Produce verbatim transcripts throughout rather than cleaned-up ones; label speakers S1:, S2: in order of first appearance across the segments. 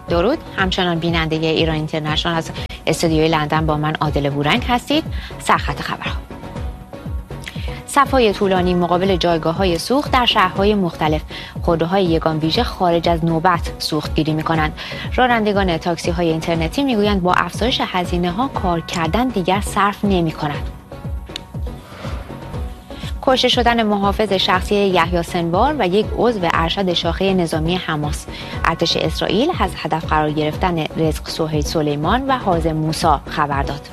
S1: درود، همچنان بیننده ایران اینترنشنال از استودیوی لندن با من عادل بورنگ هستید. سرخط خبرها. صفای طولانی مقابل جایگاه‌های سوخت در شهرهای مختلف. خودروهای یگان ویژه خارج از نوبت سوختگیری می‌کنند. رانندگان تاکسی‌های اینترنتی می‌گویند با افزایش هزینه‌ها کار کردن دیگر صرف نمی‌کند. کشته شدن محافظ شخصی یحیی سنوار و یک عضو ارشد شاخه نظامی حماس. ارتش اسرائیل از هدف قرار گرفتن رزق سهیل سلیمان و حازم موسی خبر داد.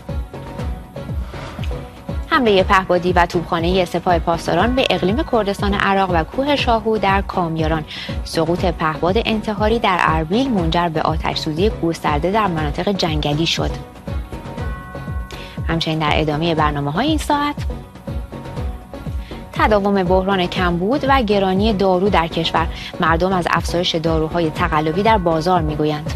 S1: حمله پهپادی و توپخانه سپاه پاسداران به اقلیم کردستان عراق و کوه شاهو در کامیاران. سقوط پهپاد انتحاری در اربیل منجر به آتش‌سوزی گسترده در مناطق جنگلی شد. همچنین در ادامه برنامه‌های این ساعت، تداوم بحران کمبود و گرانی دارو در کشور. مردم از افزایش داروهای تقلبی در بازار میگویند.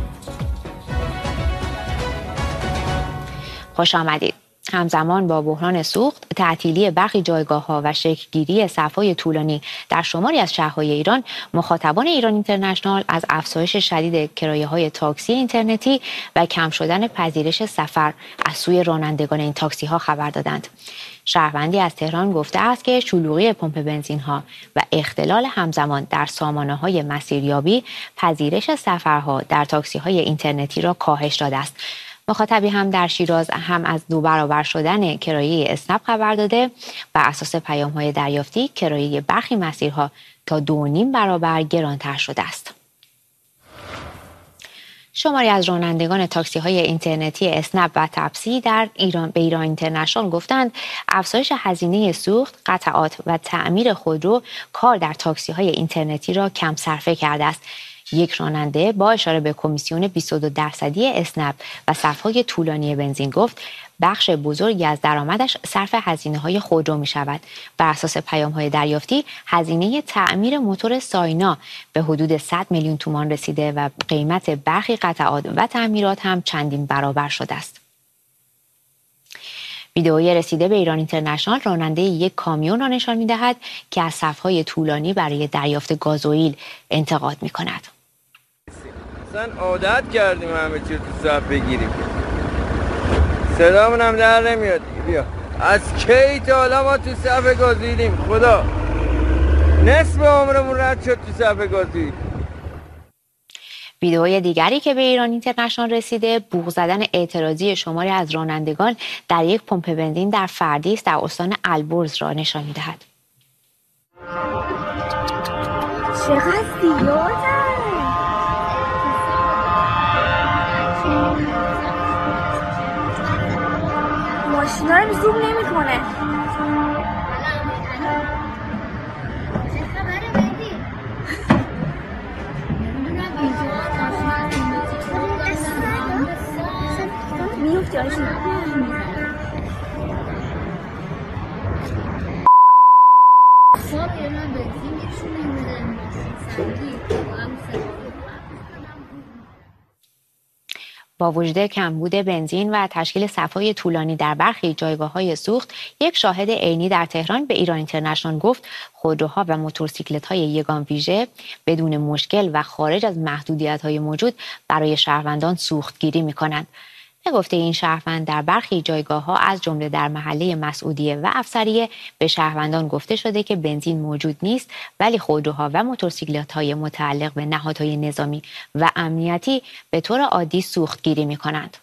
S1: خوش آمدید. همزمان با بحران سوخت، تعطیلی برخی جایگاه‌ها و شکل‌گیری صفای طولانی در شماری از شهرهای ایران، مخاطبان ایران اینترنشنال از افزایش شدید کرایه‌های تاکسی اینترنتی و کم شدن پذیرش سفر از سوی رانندگان این تاکسی‌ها خبر دادند. شهروندی از تهران گفته است که شلوغی پمپ بنزین‌ها و اختلال همزمان در سامانه‌های مسیریابی پذیرش سفرها در تاکسی‌های اینترنتی را کاهش داده است. مخاطبی هم در شیراز هم از دو برابر شدن کرایه اسنپ خبر داده. بر اساس پیام‌های دریافتی کرایه برخی مسیرها تا دو و نیم برابر گرانتر شده است. شماری از رانندگان تاکسی‌های اینترنتی اسنپ و تپسی در ایران به ایران اینترنشنال گفتند افزایش هزینه سوخت، قطعات و تعمیر خودرو کار در تاکسی‌های اینترنتی را کم صرفه کرده است. یک راننده با اشاره به کمیسیون بیست و دو درصدی اسنپ و صف‌های طولانی بنزین گفت بخش بزرگی از درآمدش صرف هزینه‌های خودرو می‌شود. بر اساس پیام‌های دریافتی هزینه تعمیر موتور ساینا به حدود صد میلیون تومان رسیده و قیمت برخی قطعات و تعمیرات هم چندین برابر شده است. ویدئویی رسیده به ایران اینترنشنال راننده یک کامیون را نشان می‌دهد که از صف‌های طولانی برای دریافت گازوئیل انتقاد می‌کند.
S2: اصلا عادت کردیم همه چی رو تو صف بگیریم. صدامون هم در نمیاد. بیا. از کی تا حالا ما تو صف گازوئیلیم؟ خدا. نصف عمرمون رد شد تو صف گازوئیل.
S1: ویدئوی دیگری که به ایران اینترنشنال رسیده بوق زدن اعتراضی شماری از رانندگان در یک پمپ بنزین در فردیس در استان البرز را نشان می‌دهد.
S3: چقدر زیاده. ماشینا رو زوم نمی‌کنه.
S1: با وجود کمبود بنزین و تشکیل صف‌های طولانی در برخی جایگاه‌های سوخت، یک شاهد عینی در تهران به ایران اینترنشنال گفت خودروها و موتورسیکلت‌های یگان ویژه بدون مشکل و خارج از محدودیت‌های موجود برای شهروندان سوختگیری می‌کنند. به گفته این شهروند در برخی جایگاه‌ها از جمله در محله مسعودیه و افسریه به شهروندان گفته شده که بنزین موجود نیست ولی خودروها و موتورسیکلت‌های متعلق به نهادهای نظامی و امنیتی به طور عادی سوختگیری می‌کنند.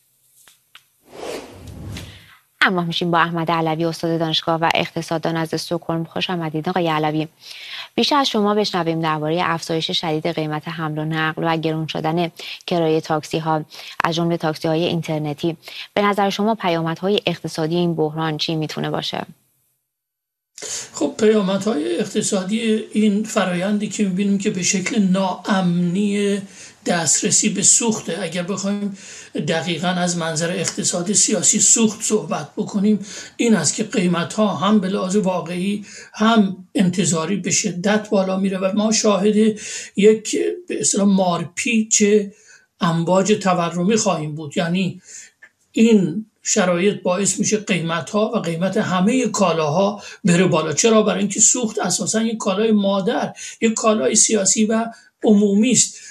S1: اما میشیم با احمد علوی استاد دانشگاه و اقتصاددان از استکهلم. خوش آمدید آقای علوی. بیشتر از شما بشنویم درباره افزایش شدید قیمت حمل و نقل و گران شدن کرایه تاکسی ها از جمله تاکسی های اینترنتی. به نظر شما پیامدهای اقتصادی این بحران چی میتونه باشه؟
S4: خب پیامدهای اقتصادی این فرایندی که میبینیم که به شکل ناامنی دسترسی به سوخته. اگر بخوایم دقیقاً از منظر اقتصاد سیاسی سوخت صحبت بکنیم، این است که قیمت‌ها هم به لحاظ واقعی هم انتظاری به شدت بالا میره و ما شاهد یک به اصطلاح مارپیچ امواج تورمی خواهیم بود. یعنی این شرایط باعث میشه قیمت‌ها و قیمت همه کالاها بره بالا. چرا؟ برای اینکه سوخت اساساً یک کالای مادر، یک کالای سیاسی و عمومی است.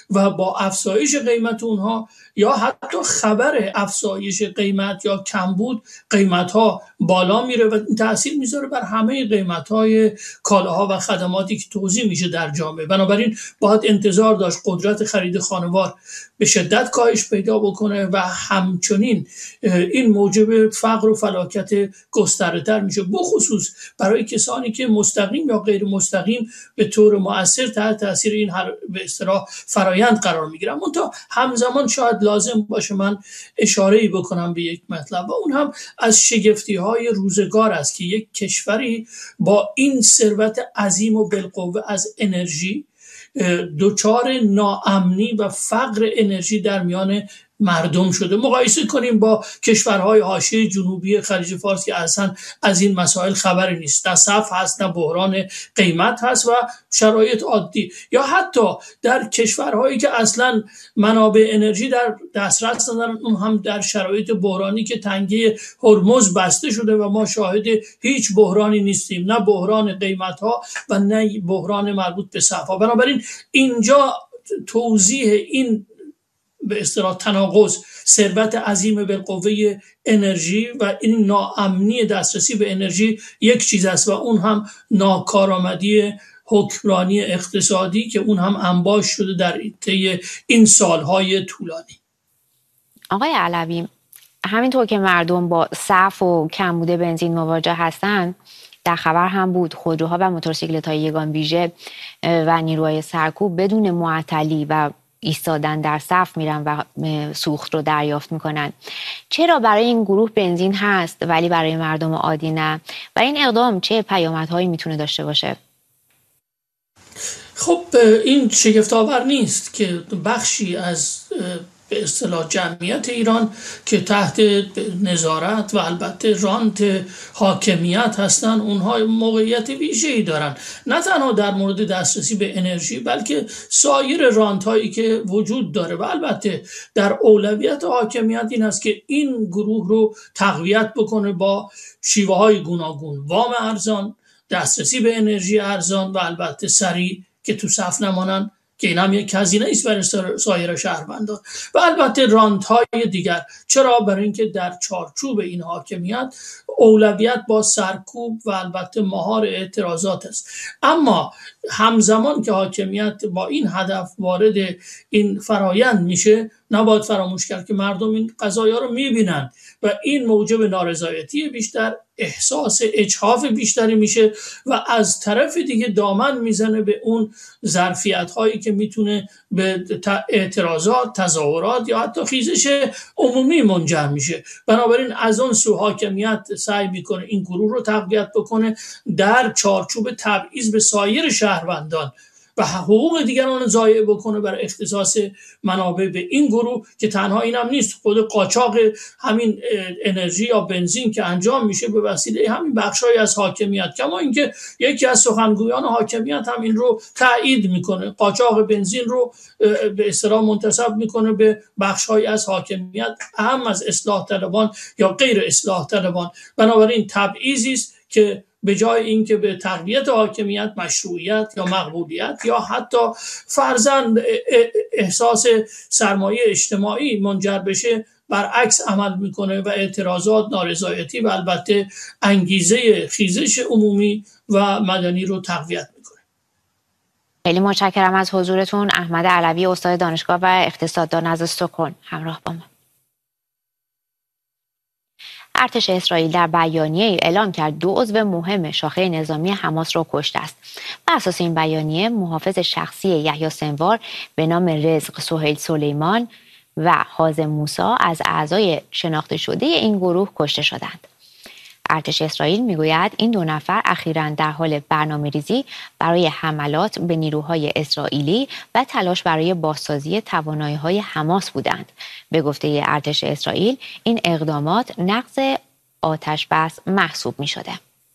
S4: و با افزایش قیمت اونها یا حتی خبر افزایش قیمت یا کمبود قیمت ها بالا میره و این تاثیر میذاره بر همه قیمت های کالاها و خدماتی که توزیع میشه در جامعه. بنابراین باید انتظار داشت قدرت خرید خانوار به شدت کاهش پیدا بکنه و همچنین این موجب فقر و فلاکت گسترده‌تر میشه، بخصوص برای کسانی که مستقیم یا غیر مستقیم به طور مؤثر تحت تاثیر این به اصطلاح فرایند قرار میگیرن. منتها همزمان شاید لازم باشه من اشاره‌ای بکنم به یک مطلب و اون هم از شگفتی‌های روزگار است که یک کشوری با این ثروت عظیم و بالقوه از انرژی دچار ناامنی و فقر انرژی در میان مردم شده. مقایسه کنیم با کشورهای حاشیه جنوبی خلیج فارس که اصلا از این مسائل خبری نیست، نه صف هست نه بحران قیمت هست و شرایط عادی، یا حتی در کشورهایی که اصلا منابع انرژی در دسترس ندارن، اون هم در شرایط بحرانی که تنگه هرمز بسته شده و ما شاهد هیچ بحرانی نیستیم، نه بحران قیمت ها و نه بحران مربوط به صف ها. بنابراین اینجا توضیح این به اصطلاح تناقض ثروت عظیم بالقوه انرژی و این ناامنی دسترسی به انرژی یک چیز است و اون هم ناکارآمدی حکمرانی اقتصادی که اون هم انباش شده در طی این سالهای طولانی.
S1: آقای علوی، همینطور که مردم با صف و کمبود بنزین مواجه هستند، در خبر هم بود خودروها و موتورسیکلت‌های یگان ویژه و نیروهای سرکوب بدون معطلی و ایستادن در صف میرن و سوخت رو دریافت میکنن. چرا برای این گروه بنزین هست ولی برای مردم عادی نه؟ و این اقدام چه پیامدهایی میتونه داشته باشه؟
S4: خب این شگفت‌آور نیست که بخشی از به اصطلاح جمعیت ایران که تحت نظارت و البته رانت حاکمیت هستن، اونها موقعیت ویژه‌ای دارن، نه تنها در مورد دسترسی به انرژی بلکه سایر رانت هایی که وجود داره و البته در اولویت حاکمیت این است که این گروه رو تقویت بکنه با شیوه های گوناگون، وام ارزان، دسترسی به انرژی ارزان و البته سریع که تو صف نمانن که این هم یک هزینه است برای سایر شهروندان و البته رانت‌های دیگر. چرا؟ برای اینکه در چارچوب این حاکمیت اولویت با سرکوب و البته مهار اعتراضات است. اما همزمان که حاکمیت با این هدف وارد این فرایند میشه، نباید فراموش کرد که مردم این قضایا رو میبینن و این موجب نارضایتی بیشتر، احساس اجحاف بیشتری میشه و از طرف دیگه دامن میزنه به اون ظرفیت هایی که میتونه به اعتراضات، تظاهرات یا حتی خیزش عمومی منجر میشه. بنابراین از اون سو حاکمیت سعی میکنه این گروه رو تقویت بکنه در چارچوب تبعیض به سایر شهروندان و حقوق دیگران ضایع بکنه برای اختصاص منابع به این گروه که تنها اینم نیست، خود قاچاق همین انرژی یا بنزین که انجام میشه به وسیله همین بخشای از حاکمیت، کما اینکه یکی از سخنگویان حاکمیت هم این رو تایید میکنه، قاچاق بنزین رو به اصطلاح منتسب میکنه به بخشای از حاکمیت، اهم از اصلاح طلبان یا غیر اصلاح طلبان. بنابراین تبعیضی است که به جای اینکه به تقویت حاکمیت، مشروعیت یا مقبولیت یا حتی فرضاً احساس سرمایه اجتماعی منجر بشه، برعکس عمل میکنه و اعتراضات، نارضایتی و البته انگیزه خیزش عمومی و مدنی رو تقویت میکنه.
S1: خیلی متشکرم از حضورتون. احمد علوی، استاد دانشگاه و اقتصاددان از استکهلم، همراه با ما. ارتش اسرائیل در بیانیه اعلام کرد دو عضو مهم شاخه نظامی حماس را کشته است. بر اساس این بیانیه محافظ شخصی یحیی سنوار به نام رزق سهیل سلیمان و حازم موسی از اعضای شناخته شده این گروه کشته شدند. ارتش اسرائیل میگوید این دو نفر اخیراً در حال برنامه‌ریزی برای حملات به نیروهای اسرائیلی و تلاش برای بازسازی توانایی‌های حماس بودند. به گفته ارتش اسرائیل این اقدامات نقض آتش بس محسوب می‌شده.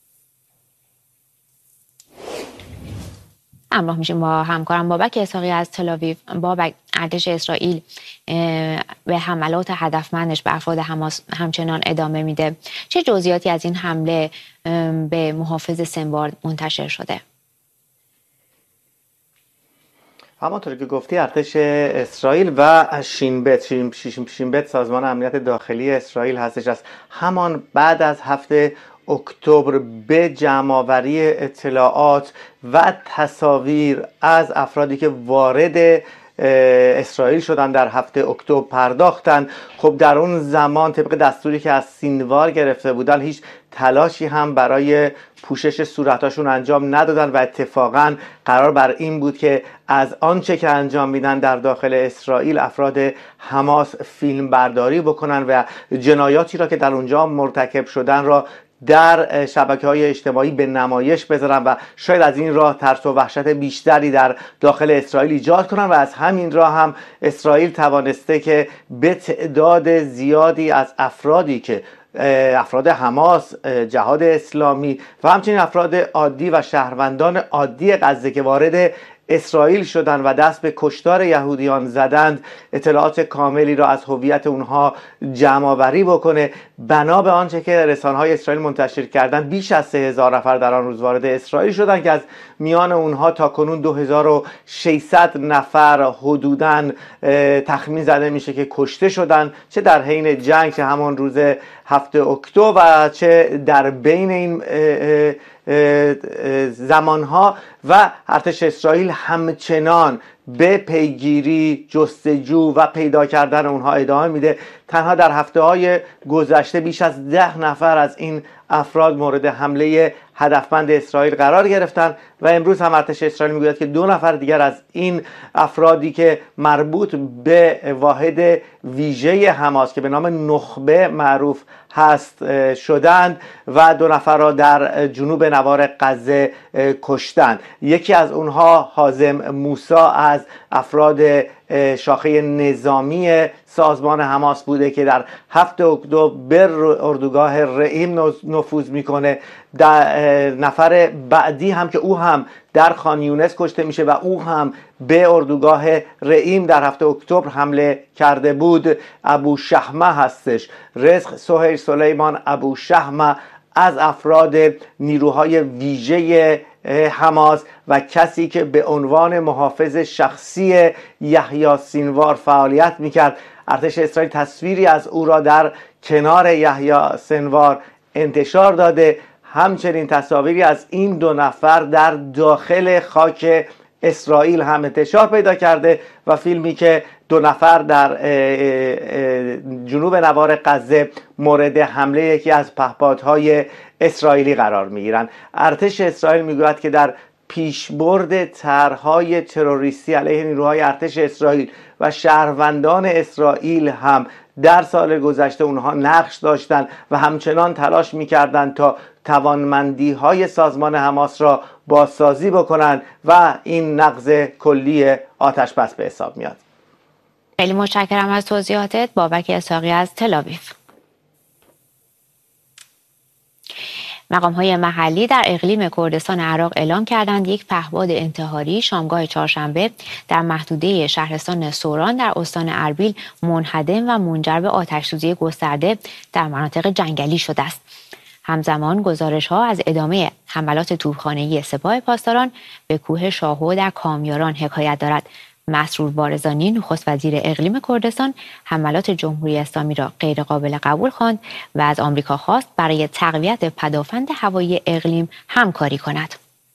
S1: همراه میشیم با همکارم بابک اسحاقی از تل‌آویو. بابک، ارتش اسرائیل به حملات هدفمندش به افراد حماس همچنان ادامه میده. چه جزئیاتی از این حمله به محافظ سنوار منتشر شده؟
S5: همانطور که گفتی ارتش اسرائیل و شینبت شینبت سازمان امنیت داخلی اسرائیل هستش، از همان بعد از هفته اکتبر به جمع‌آوری اطلاعات و تصاویر از افرادی که وارد اسرائیل شدن در هفته اکتبر پرداختن. خب در اون زمان طبق دستوری که از سینوار گرفته بودن هیچ تلاشی هم برای پوشش صورتاشون انجام ندادن و اتفاقا قرار بر این بود که از آنچه که انجام میدن در داخل اسرائیل افراد حماس فیلم برداری بکنن و جنایاتی را که در اونجا مرتکب شدن را در شبکه‌های اجتماعی به نمایش بذارن و شاید از این راه ترس و وحشت بیشتری در داخل اسرائیل ایجاد کنن و از همین راه هم اسرائیل توانسته که به تعداد زیادی از افرادی که افراد حماس، جهاد اسلامی و همچنین افراد عادی و شهروندان عادی غزه که وارد اسرائیل شدند و دست به کشتار یهودیان زدند اطلاعات کاملی را از هویت اونها جمع آوری بکنه. بنا به آنچه که رسانه‌های اسرائیل منتشر کردند بیش از سه هزار نفر در آن روز وارد اسرائیل شدند که از میان اونها تاکنون دو هزار و ششصد نفر حدوداً تخمین زده میشه که کشته شدند، چه در حین جنگ چه همان روز هفته اکتبر و چه در بین این زمانها. و ارتش اسرائیل همچنان به پیگیری، جستجو و پیدا کردن اونها ادامه میده. تنها در هفته های گذشته بیش از ده نفر از این افراد مورد حمله هدفمند اسرائیل قرار گرفتن و امروز هم ارتش اسرائیل میگوید که دو نفر دیگر از این افرادی که مربوط به واحد ویژه حماس که به نام نخبه معروف هست شدند و دو نفر را در جنوب نوار غزه کشتند. یکی از اونها حازم موسی از افراد شاخه نظامی سازمان حماس بوده که در هفته اکتبر به اردوگاه رئیم نفوذ میکنه. در نفر بعدی هم که او هم در خان یونس کشته میشه و او هم به اردوگاه رئیم در هفته اکتبر حمله کرده بود ابو شحمه هستش. رزق سهیل سلیمان ابو شحمه از افراد نیروهای ویژه حماس و کسی که به عنوان محافظ شخصی یحیی سینوار فعالیت میکرد. ارتش اسرائیل تصویری از او را در کنار یحیی سینوار انتشار داده، همچنین تصاویری از این دو نفر در داخل خاک اسرائیل هم انتشار پیدا کرده و فیلمی که دو نفر در جنوب نوار غزه مورد حمله یکی از پهپادهای اسرائیلی قرار میگیرند. ارتش اسرائیل میگوید که در پیشبرد طرح‌های تروریستی علیه نیروهای ارتش اسرائیل و شهروندان اسرائیل هم در سال گذشته اونها نقش داشتند و همچنان تلاش میکردند تا توانمندی‌های سازمان حماس را بازسازی بکنند و این نقض کلی آتش بس به حساب میاد.
S1: خیلی متشکرم از توضیحاتت. بابک اسحاقی از تل‌آویو. مقام‌های محلی در اقلیم کردستان عراق اعلام کردند یک پهپاد انتحاری شامگاه چهارشنبه در محدوده شهرستان سوران در استان اربیل منهدم و منجر به آتش‌سوزی گسترده در مناطق جنگلی شده است. همزمان گزارش‌ها از ادامه حملات توپخانه‌ای سپاه پاسداران به کوه شاهو در کامیاران حکایت دارد. مسرور بارزانی نخست وزیر اقلیم کردستان حملات جمهوری اسلامی را غیر قابل قبول خواند و از آمریکا خواست برای تقویت پدافند هوایی اقلیم همکاری کند.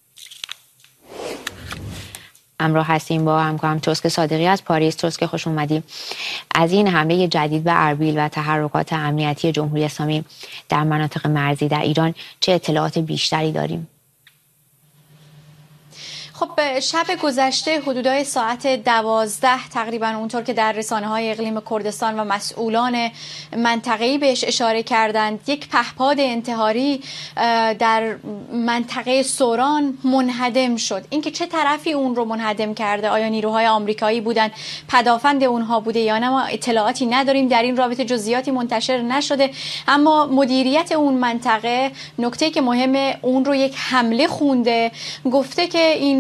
S1: همراه هستیم با همکارم تسک صادقی از پاریس. تسک خوش اومدیم. از این حمله جدید به اربیل و تحرکات امنیتی جمهوری اسلامی در مناطق مرزی در ایران چه اطلاعات بیشتری داریم؟
S6: خب شب گذشته حدودای ساعت دوازده تقریبا اونطور که در رسانه‌های اقلیم کردستان و مسئولان منطقه‌ای بهش اشاره کردند، یک پهپاد انتحاری در منطقه سوران منهدم شد. اینکه چه طرفی اون رو منهدم کرده، آیا نیروهای آمریکایی بودن، پدافند اونها بوده یا نه، ما اطلاعاتی نداریم. در این رابطه جزئیاتی منتشر نشده، اما مدیریت اون منطقه نکته که مهمه اون رو یک حمله خونده، گفته که این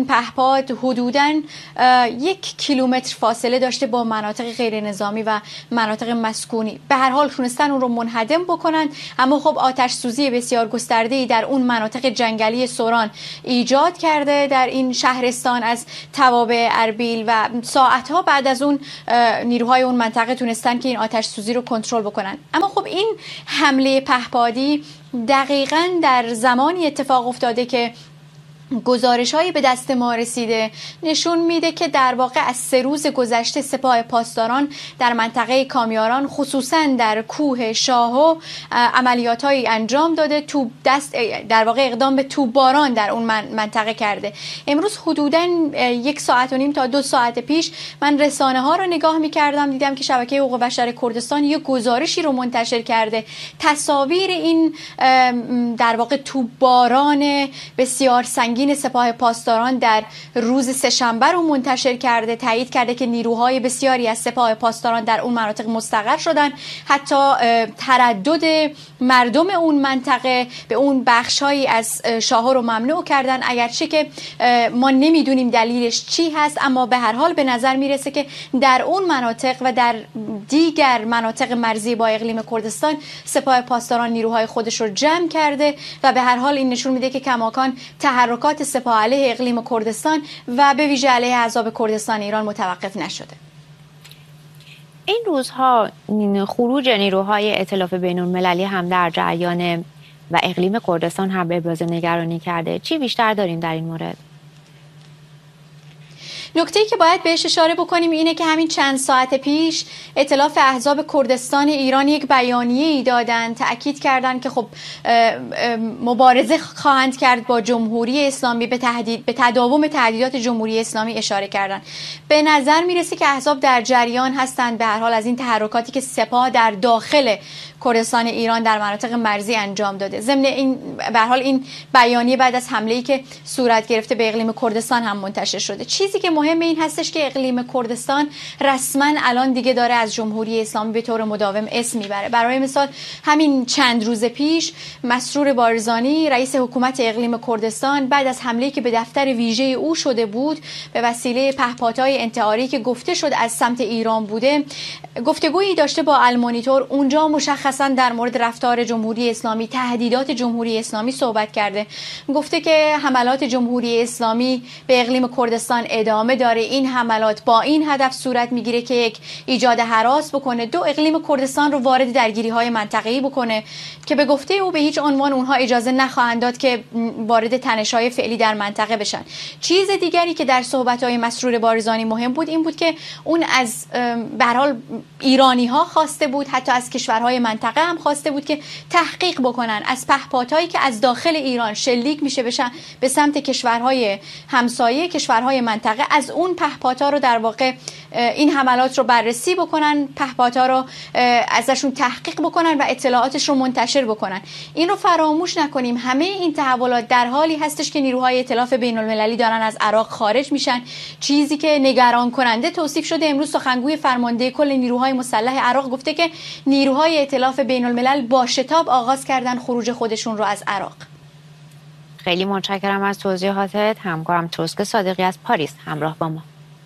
S6: این پهپاد حدوداً یک کیلومتر فاصله داشته با مناطق غیر نظامی و مناطق مسکونی. به هر حال تونستن اون رو منهدم بکنن، اما خب آتش سوزی بسیار گسترده‌ای در اون مناطق جنگلی سوران ایجاد کرده در این شهرستان از توابع اربیل و ساعتها بعد از اون نیروهای اون منطقه تونستن که این آتش سوزی رو کنترل بکنن. اما خب این حمله پهپادی دقیقاً در زمانی اتفاق افتاده که گزارش‌هایی به دست ما رسیده نشون میده که در واقع از سه روز گذشته سپاه پاسداران در منطقه کامیاران خصوصاً در کوه شاهو عملیات‌هایی انجام داده، تو دست در واقع اقدام به توپباران در اون منطقه کرده. امروز حدوداً یک ساعت و نیم تا دو ساعت پیش من رسانه‌ها رو نگاه می‌کردم، دیدم که شبکه حقوق بشر کردستان یک گزارشی رو منتشر کرده، تصاویر این در واقع توپباران بسیار سنگین سپاه پاسداران در روز سه‌شنبه رو منتشر کرده، تایید کرده که نیروهای بسیاری از سپاه پاسداران در اون مناطق مستقر شدن، حتی تردد مردم اون منطقه به اون بخش‌هایی از شاهو رو ممنوع کردن، اگرچه که ما نمیدونیم دلیلش چی هست، اما به هر حال به نظر میرسه که در اون مناطق و در دیگر مناطق مرزی با اقلیم کردستان سپاه پاسداران نیروهای خودش رو جمع کرده و به هر حال این نشون میده که کماکان تحرکات سپاه علیه اقلیم کردستان و به ویژه علیه احزاب کردستان ایران متوقف نشده.
S1: این روزها خروج نیروهای ائتلاف بین‌المللی هم در جریان و اقلیم کردستان هم ابراز نگرانی کرده. چی بیشتر داریم در این مورد؟
S6: نکته‌ای که باید بهش اشاره بکنیم اینه که همین چند ساعت پیش ائتلاف احزاب کردستان ایران یک بیانیه‌ای دادن، تأکید کردن که خب مبارزه خواهند کرد با جمهوری اسلامی، به تهدید به تداوم تهدیدات جمهوری اسلامی اشاره کردن. به نظر میرسه که احزاب در جریان هستند به هر حال از این تحرکاتی که سپاه در داخل کردستان ایران در مناطق مرزی انجام داده. ضمن این به هر حال این بیانیه بعد از حمله‌ای که صورت گرفته به اقلیم کردستان هم منتشر شده. چیزی که مهم این هستش که اقلیم کردستان رسما الان دیگه داره از جمهوری اسلامی به طور مداوم اسم میبره. برای مثال همین چند روز پیش مسرور بارزانی رئیس حکومت اقلیم کردستان بعد از حمله‌ای که به دفتر ویژه او شده بود به وسیله پهپادهای انتحاری که گفته شد از سمت ایران بوده، گفتگویی داشته با المانیتور. اونجا مشخصا در مورد رفتار جمهوری اسلامی، تهدیدات جمهوری اسلامی صحبت کرده. گفته که حملات جمهوری اسلامی به اقلیم کردستان ادامه داره. این حملات با این هدف صورت میگیره که یک ایجاد هراس بکنه، دو اقلیم کردستان رو وارد درگیری‌های منطقه‌ای بکنه که به گفته او به هیچ عنوان اونها اجازه نخواهند داد که وارد تنش‌های فعلی در منطقه بشن. چیز دیگری که در صحبت‌های مسرور بارزانی مهم بود این بود که اون از به هر حال ایرانی‌ها خواسته بود، حتی از کشورهای منطقه هم خواسته بود که تحقیق بکنن از پهپادهایی که از داخل ایران شلیک میشه بشن به سمت کشورهای همسایه، کشورهای منطقه، از اون پهپادها رو در واقع این حملات رو بررسی بکنن، پهپادها رو ازشون تحقیق بکنن و اطلاعاتش رو منتشر بکنن. این رو فراموش نکنیم، همه این تحولات در حالی هستش که نیروهای ائتلاف بین‌المللی دارن از عراق خارج میشن. چیزی که نگران کننده توصیف شده، امروز سخنگوی فرمانده کل نیروهای مسلح عراق گفته که نیروهای ائتلاف بین‌الملل با شتاب آغاز کردن خروج خودشون رو از عراق.
S1: خیلی متشکرم از توضیحاتت. همکارم تروسک صادقی از پاریس همراه با ما.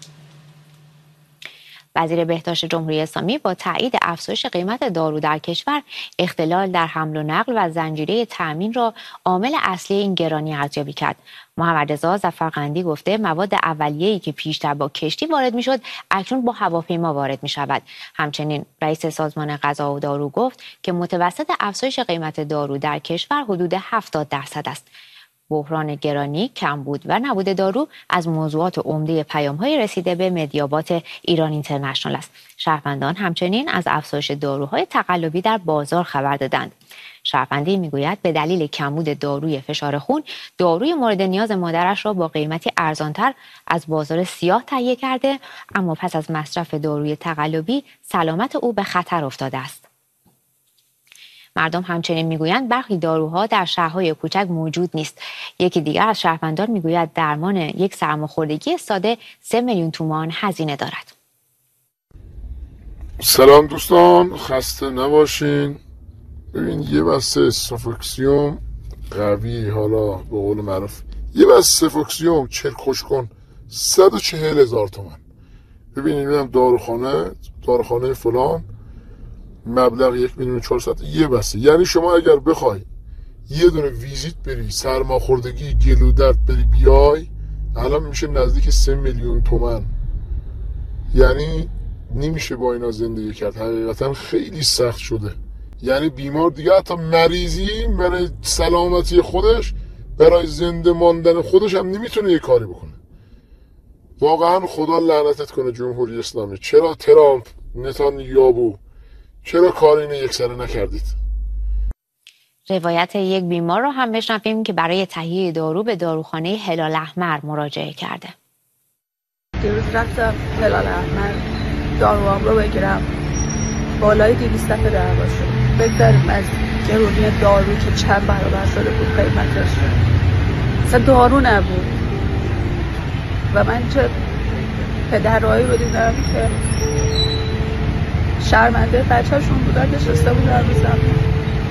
S1: وزیر بهداشت جمهوری اسلامی با تایید افزایش قیمت دارو در کشور، اختلال در حمل و نقل و زنجیره تامین را عامل اصلی این گرانی ارزیابی کرد. محمد رضا ظفرقندی گفته مواد اولیه‌ای که پیشتر با کشتی وارد می‌شد اکنون با هواپیما وارد می‌شود. همچنین رئیس سازمان غذا و دارو گفت که متوسط افزایش قیمت دارو در کشور حدود هفتاد درصد است. بحران گرانی، کمبود و نبود دارو از موضوعات عمده پیام‌های رسیده به مدیابات ایران اینترنشنال است. شهروندان همچنین از افزایش داروهای تقلبی در بازار خبر دادند. شهروندی میگوید به دلیل کمبود داروی فشار خون، داروی مورد نیاز مادرش را با قیمتی ارزانتر از بازار سیاه تهیه کرده، اما پس از مصرف داروی تقلبی سلامت او به خطر افتاده است. مردم همچنین میگویند برخی داروها در شهرهای کوچک موجود نیست. یکی دیگر از شهروندان میگوید درمان یک سرماخوردگی ساده سه میلیون تومان هزینه دارد.
S7: سلام دوستان، خسته نباشین. ببین یه بسته استافکسیوم قوی، حالا به قول معروف یه بس سفوکسیوم چرک خوش کن صد و چهل هزار تومن. ببینید میدم داروخانه داروخانه فلان مبلغ یک میلیون چهارصد یه بسته. یعنی شما اگر بخوای یه دونه ویزیت بری سرماخوردگی گلو درد بری بیای الان میشه نزدیک سه میلیون تومن. یعنی نمیشه با اینا زندگی کرد. حقیقتا خیلی سخت شده. یعنی بیمار دیگه حتی مریضی برای سلامتی خودش برای زنده ماندن خودش هم نمیتونه یه کاری بکنه. واقعا خدا لعنتت کنه جمهوری اسلامی. چرا ترامپ نتانیاهو چرا کار اینو یکسره نکردید؟
S1: روایت یک بیمار رو هم بشنویم که برای تهیه دارو به داروخانه هلال احمر مراجعه کرده.
S8: دیروز رفتم هلال احمر داروام رو بگیرم، بالای دویست دفعه دعوا شد. بگذاریم از گرونی دارو که چند برابر شده بود قیمتش. اصلا دارو نبود و من چه پدرهایی رو دیدم که شرمنده بچه‌شون بودن نشسته بودن رو زمین.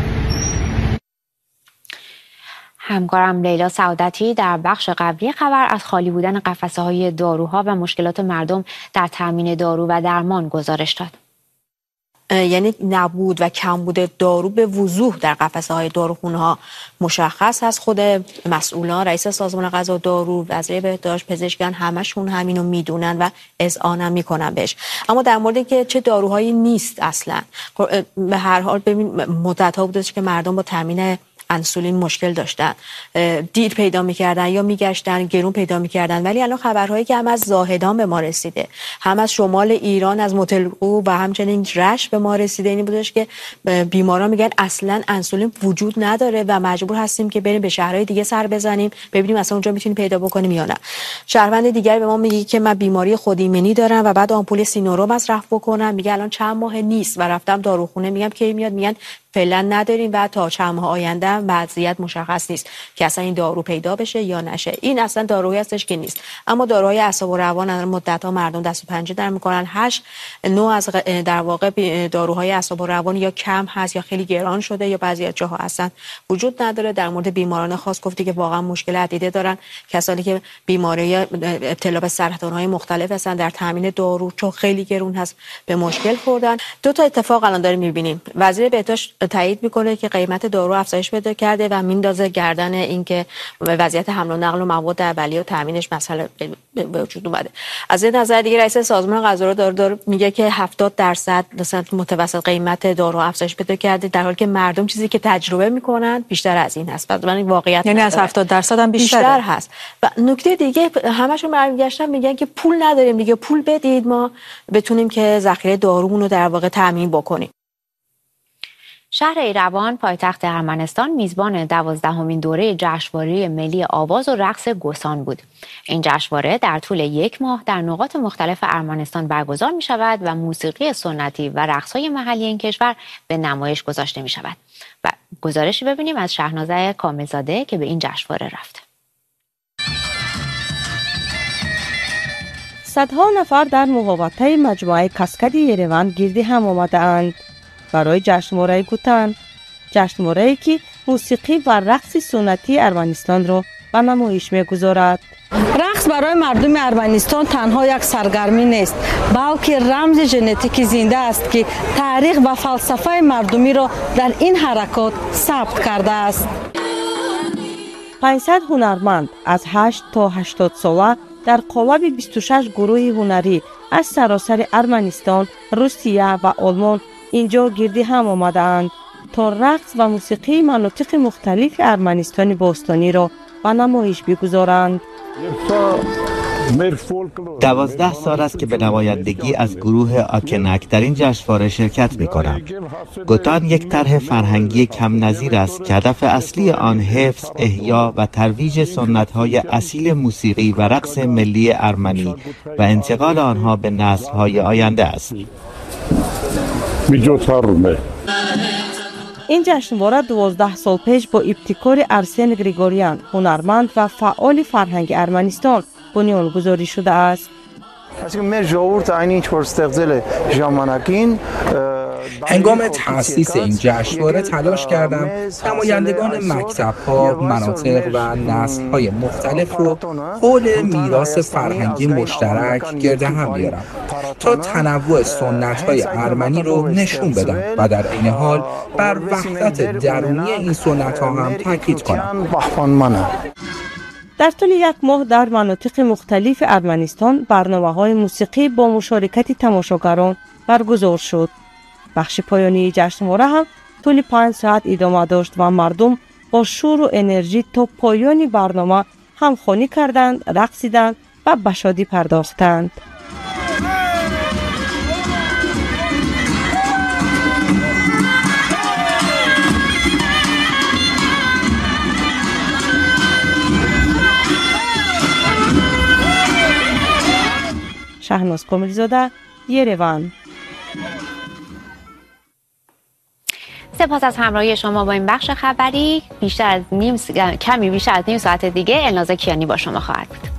S1: همکارم لیلا سعادتی در بخش قبلی خبر از خالی بودن قفسه‌های داروها و مشکلات مردم در تامین دارو و درمان گزارش داد.
S9: یعنی نبود و کمبود دارو به وضوح در قفسه‌های داروخانه ها مشخص هست. خود مسئولان، رئیس سازمان غذا و دارو، وزیر بهداشت، پزشکان همشون همینو میدونن و اذعان هم میکنن بهش. اما در مورد که چه داروهایی نیست اصلا، به هر حال ببین مدت‌ها بوده که مردم با تامین انسولین مشکل داشتن، دیر پیدا میکردن یا میگشتن گرون پیدا میکردن. ولی الان خبرهایی که هم از زاهدان به ما رسیده، هم از شمال ایران از متلقو و همچنین رشت به ما رسیده اینی بودش که بیماران میگن اصلا انسولین وجود نداره و مجبور هستیم که بریم به شهرهای دیگه سر بزنیم ببینیم اصلا اونجا میتونیم پیدا بکنیم یا نه. شهروند دیگه به ما میگه که من بیماری خودایمنی دارم و بعد آمپول سینورو مصرف بکنم، میگه الان چند ماه نیست و رفتم داروخونه، میگم کی میاد، میگن فعلا نداریم و تا چند ماه آینده وضعیت مشخص نیست که اصلا این دارو پیدا بشه یا نشه. این اصلا دارویی هستش که نیست. اما داروهای اعصاب و روان الان مدت‌ها مردم دست و پنجه در میکنن. هشت نوع از در واقع داروهای اعصاب و روان یا کم هست یا خیلی گران شده یا بعضی از جاها اصلا وجود نداره. در مورد بیماران خاص گفتی که واقعا مشکل عدیده دارن، کسانی که بیماری ابتلا به سرطان‌های مختلف هستن در تامین دارو چون خیلی گرون هست به مشکل خوردن. دو تا اتفاق الان داریم می‌بینیم. وزیر بهداشت تایید میکنه که قیمت دارو افزایش پیدا کرده و میندازه گردن اینکه وضعیت حمل و نقل و مواد اولیه و تامینش مسئله به وجود اومده. از این نظر دیگه رئیس سازمان غذا و دارو, دارو میگه که هفتاد درصد مثلا متوسط قیمت دارو افزایش پیدا کرده، در حالی که مردم چیزی که تجربه میکنن بیشتر از این هست. بعد من واقعیت
S10: یعنی از هفتاد درصد هم بیشتر,
S9: بیشتر هست. و نکته دیگه همشون برمیگشتن میگن که پول نداریم دیگه، پول بدید ما بتونیم که ذخیره دارومون رو در واقع تامین بکنیم.
S1: شهر ایروان پایتخت ارمنستان میزبان دوازدهمین دوره جشنواره ملی آواز و رقص گوسان بود. این جشنواره در طول یک ماه در نقاط مختلف ارمنستان برگزار می شود و موسیقی سنتی و رقص‌های محلی این کشور به نمایش گذاشته می شود. و گزارشی ببینیم از شهنازه کاملزاده که به این جشنواره رفت.
S11: صدها نفر در مقابله مجموعه کاسکاد یروان گردی هم آمده‌اند برای جشنواره گوتان، جشنواره‌ای که موسیقی و رقص سنتی ارمنستان را به نمایش می‌گذارد.
S12: رقص برای مردم ارمنستان تنها یک سرگرمی نیست، بلکه رمز ژنتیک زنده است که تاریخ و فلسفه مردمی را در این حرکات ثبت کرده است.
S11: پانصد هنرمند از هشت تا هشتاد ساله در قالب بیست و شش گروه هنری از سراسر ارمنستان، روسیه و آلمان اینجا گردی هم آمدند تا رقص و موسیقی مناطق مختلف ارمنستان باستانی را به نمایش بگذارند.
S13: دوازده سال است که به نمایندگی از گروه آکنک در این جشنواره شرکت می کنم. گوتان یک طرح فرهنگی کم نظیر است که هدف اصلی آن حفظ، احیا و ترویج سنت‌های اصیل موسیقی و رقص ملی ارمنی و انتقال آنها به نسل‌های آینده است.
S11: این جشنواره دوازده سال پیش با ابتکار ارسن گریگوریان، هنرمند و فعال فرهنگ ارمنستان بنیانگذاری شده است.
S10: هنگام تأسیس این جشنواره تلاش کردم نمایندگان مکتب‌ها، مناطق و نسل‌های مختلف رو حول میراث فرهنگی مشترک گرد هم بیارم تا تنوع سنت‌های ارمنی رو نشون بدم و در این حال بر وحدت درونی این سنت‌ها هم تاکید کنم.
S11: در طول یک ماه در مناطق مختلف ارمنستان برنامه‌های موسیقی با مشارکت تماشاگران برگزار شد. بخش پایانی جشنواره هم طول پنج ساعت ادامه داشت و مردم با شور و انرژی تا پایانی برنامه همخوانی کردند، رقصیدند و به شادی پرداختند. شهناز کاملزاده، یروان.
S1: سپاس از همراهی شما با این بخش خبری. بیشتر از نیم س... کمی بیشتر از نیم ساعت دیگه الناز کیانی با شما خواهد بود.